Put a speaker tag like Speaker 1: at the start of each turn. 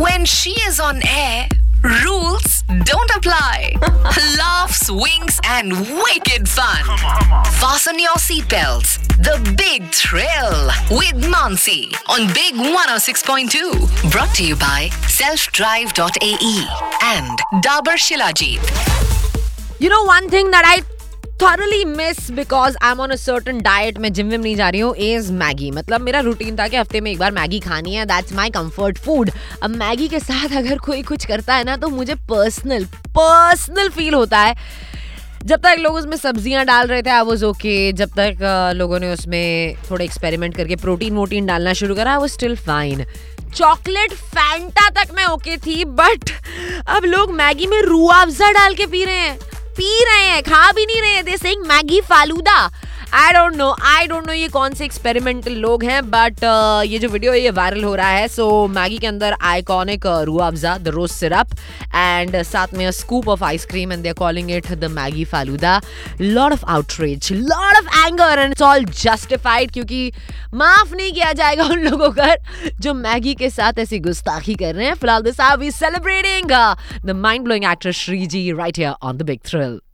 Speaker 1: When she is on air, rules don't apply. Laughs, winks, and wicked fun. Fasten your seatbelts. The Big Thrill with Mansi on Big 106.2. Brought to you by selfdrive.ae and Dabur Shilajit.
Speaker 2: You know one thing that I thoroughly miss because I'm on a certain diet, मैं gym Vim नहीं जा रही हूँ, is Maggi. मतलब मेरा routine था कि हफ्ते में एक बार मैगी खानी है. That's my comfort food. अब मैगी के साथ अगर कोई कुछ करता है ना तो मुझे पर्सनल फील होता है. जब तक लोग उसमें सब्जियां डाल रहे थे आई वाज ओके. जब तक लोगों ने उसमें थोड़े एक्सपेरिमेंट करके प्रोटीन डालना शुरू करा I was still fine. Chocolate Fanta तक मैं ओके थी, बट अब लोग मैगी में रूह अफ़ज़ा डाल के पी रहे हैं, खा भी नहीं रहे हैं. They saying Maggi falooda. I don't know ये कौन से एक्सपेरिमेंटल लोग हैं, बट ये जो वीडियो है ये वायरल हो रहा है. सो मैगी के अंदर iconic Rooh Afza, the rose syrup, and साथ में scoop of ice cream, and they are calling it the Maggi falooda. Lot of outreach, lot of anger, and it's all justified, क्योंकि माफ नहीं किया जाएगा उन लोगों का जो मैगी के साथ ऐसी गुस्ताखी कर रहे हैं. फिलहाल this are we celebrating the mind blowing actress Shriji right here on the big thrill.